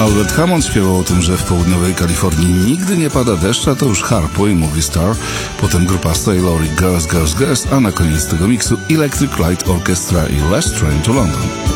Albert Hammond śpiewał o tym, że w południowej Kalifornii nigdy nie pada deszcz, a to już Harpo i Movie Star, potem grupa Stay Lowry, Girls, Girls, Girls, a na koniec tego miksu Electric Light Orchestra i Last Train to London.